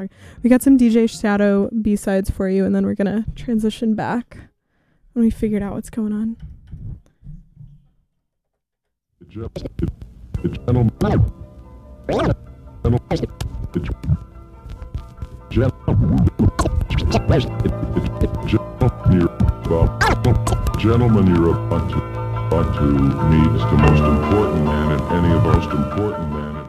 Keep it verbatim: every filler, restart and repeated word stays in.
song. We got some D J Shadow B-sides for you, and then we're going to transition back when we figured out what's going on. The gentleman, gentleman, you're about to, about to meet the most important man in any of the most important men.